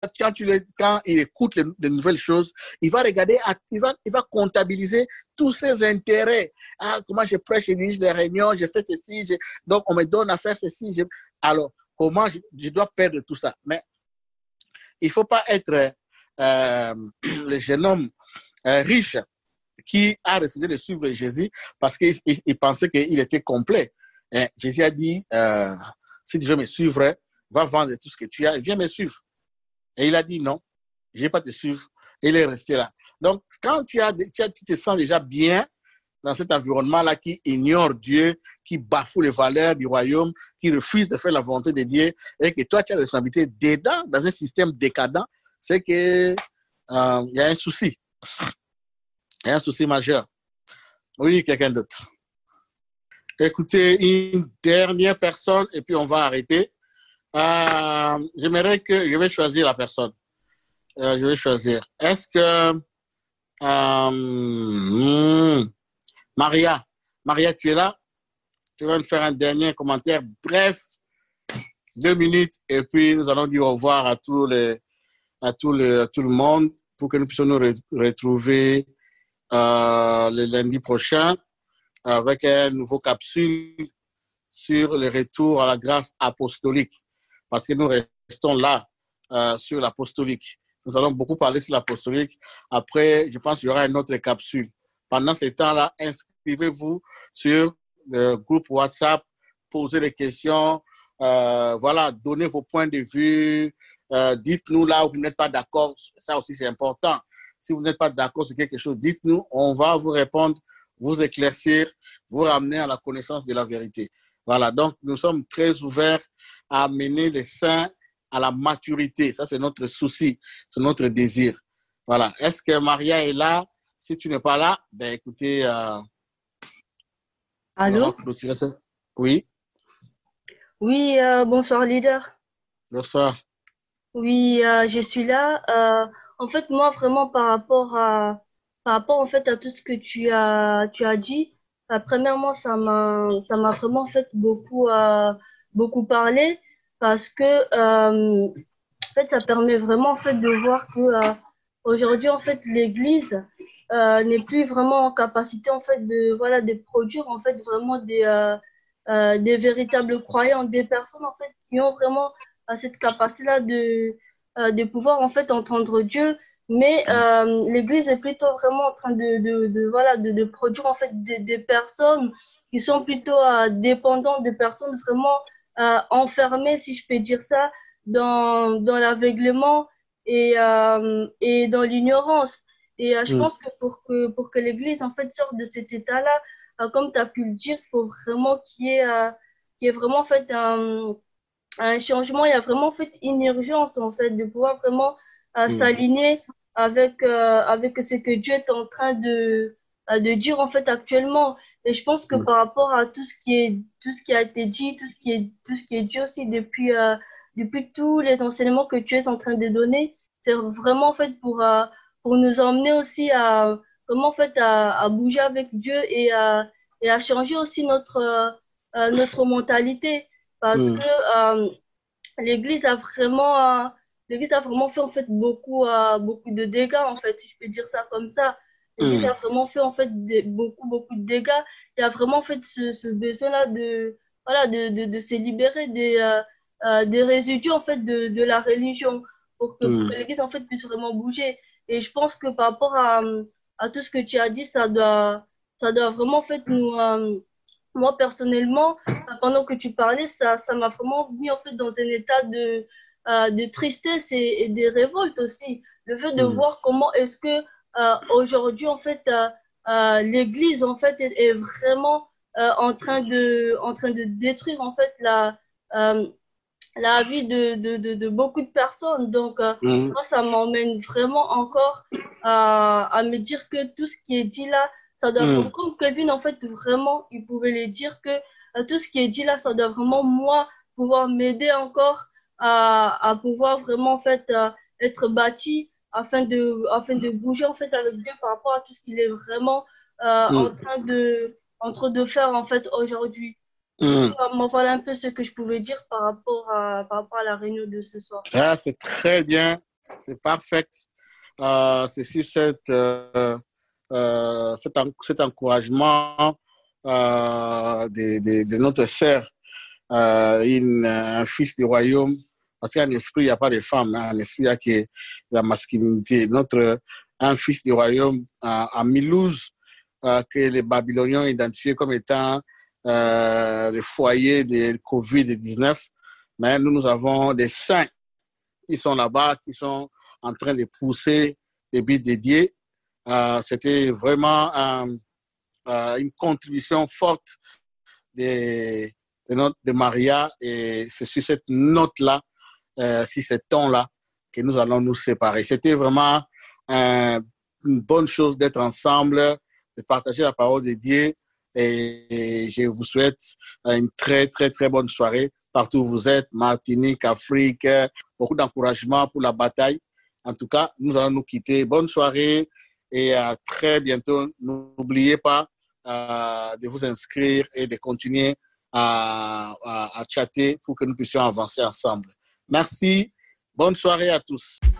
quand il écoute les nouvelles choses, il va regarder, il va comptabiliser tous ses intérêts. Ah, comment je prêche, je dirige les réunions, je fais ceci, donc on me donne à faire ceci. Alors, comment je dois perdre tout ça? Mais il ne faut pas être le jeune homme riche qui a refusé de suivre Jésus parce qu'il pensait qu'il était complet. Et Jésus a dit, si tu veux me suivre, va vendre tout ce que tu as et viens me suivre. Et il a dit non, je ne vais pas te suivre. Et il est resté là. Donc, quand tu te sens déjà bien dans cet environnement-là qui ignore Dieu, qui bafoue les valeurs du royaume, qui refuse de faire la volonté de Dieu, et que toi, tu as la responsabilité dedans, dans un système décadent, c'est qu'il y a un souci. Il y a un souci majeur. Oui, quelqu'un d'autre. Écoutez, une dernière personne, et puis on va arrêter. J'aimerais que je vais choisir la personne. Je vais choisir. Est-ce que Maria, tu es là? Tu vas me faire un dernier commentaire bref, 2 minutes, et puis nous allons dire au revoir à tout le monde pour que nous puissions nous retrouver le lundi prochain avec un nouveau capsule sur le retour à la grâce apostolique. Parce que nous restons là sur l'apostolique. Nous allons beaucoup parler sur l'apostolique. Après, je pense qu'il y aura une autre capsule. Pendant ce temps-là, inscrivez-vous sur le groupe WhatsApp, posez des questions, voilà, donnez vos points de vue, dites-nous là où vous n'êtes pas d'accord. Ça aussi, c'est important. Si vous n'êtes pas d'accord sur quelque chose, dites-nous, on va vous répondre, vous éclaircir, vous ramener à la connaissance de la vérité. Voilà, donc nous sommes très ouverts à amener les saints à la maturité. Ça, c'est notre souci, c'est notre désir. Voilà. Est-ce que Maria est là? Si tu n'es pas là, ben écoutez, nous allons Allô? clôturer ça. Oui, Oui, bonsoir leader. bonsoir. Oui, je suis là. En fait, moi, vraiment, par rapport en fait à tout ce que tu as dit, premièrement, ça m'a vraiment fait beaucoup parlé parce que, en fait, ça permet vraiment, en fait, de voir que, aujourd'hui, en fait, l'Église, n'est plus vraiment en capacité, en fait, voilà, de produire, en fait, vraiment des véritables croyants, des personnes, en fait, qui ont vraiment cette capacité-là de pouvoir en fait entendre Dieu, mais l'Église est plutôt vraiment en train voilà de produire en fait des personnes qui sont plutôt dépendantes, des personnes vraiment enfermées, si je peux dire ça, dans l'aveuglement et dans l'ignorance. Et je Mm, pense que pour que l'Église en fait sorte de cet état-là, comme tu as pu le dire, il faut vraiment qu'il y ait vraiment en fait un changement, il y a vraiment en fait une urgence en fait de pouvoir vraiment mm, s'aligner avec ce que Dieu est en train de dire en fait actuellement. Et je pense que mm, par rapport à tout ce qui a été dit, tout ce qui est dit aussi depuis tous les enseignements que Dieu est en train de donner, c'est vraiment en fait pour nous emmener aussi à comment en fait à bouger avec Dieu et à changer aussi notre mentalité parce mm, que l'Église a vraiment fait en fait beaucoup de dégâts en fait, si je peux dire ça comme ça. L'Église mm, a vraiment fait en fait beaucoup de dégâts. Il y a vraiment en fait ce besoin-là de voilà de se libérer des résidus en fait de la religion pour que mm, l'Église en fait puisse vraiment bouger. Et je pense que par rapport à tout ce que tu as dit, ça doit vraiment en fait moi personnellement pendant que tu parlais, ça m'a vraiment mis en fait dans un état de tristesse et de révolte aussi. Le fait de mm, voir comment est-ce que aujourd'hui en fait l'Église en fait est vraiment en train de détruire en fait euh, la vie de beaucoup de personnes. Donc mm, moi ça m'emmène vraiment encore à me dire que tout ce qui est dit là ça doit vraiment, mm, comme Kevin, en fait, vraiment, il pouvait les dire que tout ce qui est dit là, ça doit vraiment, moi, pouvoir m'aider encore à pouvoir vraiment, en fait, être bâti afin de bouger, en fait, avec Dieu par rapport à tout ce qu'il est vraiment mm, en train de faire, en fait, aujourd'hui. Du coup, mm. voilà un peu ce que je pouvais dire par rapport à la réunion de ce soir. Ah, c'est très bien. C'est parfait. C'est sur cet encouragement de notre sœur, un fils du royaume, parce qu'en esprit, il n'y a pas de femme, hein, en esprit, il y a que la masculinité. Un fils du royaume à Milouz, que les Babyloniens ont identifié comme étant le foyer de COVID-19. Mais nous avons des saints qui sont là-bas, qui sont en train de pousser des billes dédiées. C'était vraiment une contribution forte de Maria, et c'est sur cette note-là, sur ce ton-là, que nous allons nous séparer. C'était vraiment une bonne chose d'être ensemble, de partager la parole de Dieu, et je vous souhaite une très, très, très bonne soirée partout où vous êtes, Martinique, Afrique, beaucoup d'encouragement pour la bataille. En tout cas, nous allons nous quitter. Bonne soirée et à très bientôt. N'oubliez pas de vous inscrire et de continuer à chatter pour que nous puissions avancer ensemble. Merci. Bonne soirée à tous.